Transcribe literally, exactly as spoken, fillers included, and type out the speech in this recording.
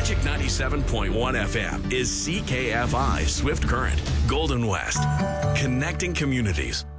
Magic ninety-seven point one F M is C K F I Swift Current, Golden West. Connecting communities.